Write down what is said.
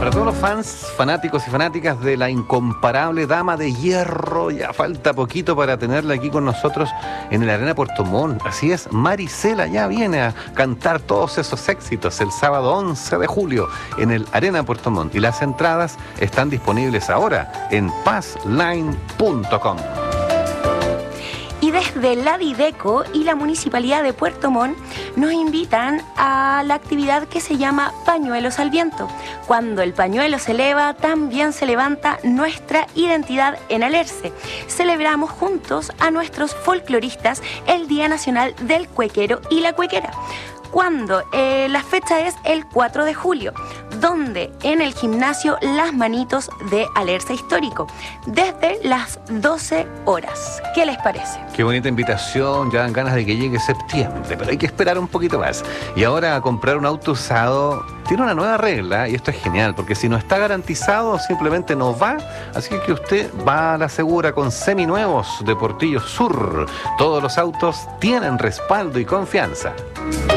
Para todos los fans, fanáticos y fanáticas de la incomparable Dama de Hierro, ya falta poquito para tenerla aquí con nosotros en el Arena Puerto Montt. Así es, Marisela ya viene a cantar todos esos éxitos el sábado 11 de julio en el Arena Puerto Montt. Y las entradas están disponibles ahora en passline.com. Y desde la Dideco y la Municipalidad de Puerto Montt nos invitan a la actividad que se llama Pañuelos al Viento. Cuando el pañuelo se eleva, también se levanta nuestra identidad en Alerce. Celebramos juntos a nuestros folcloristas el Día Nacional del Cuequero y la Cuequera. Cuando la fecha es el 4 de julio, donde en el gimnasio Las Manitos de Alerce Histórico, desde las 12 horas. ¿Qué les parece? Qué bonita invitación, ya dan ganas de que llegue septiembre, pero hay que esperar un poquito más. Y ahora comprar un auto usado tiene una nueva regla, y esto es genial, porque si no está garantizado, simplemente no va. Así que usted va a la segura con seminuevos de Portillo Sur. Todos los autos tienen respaldo y confianza.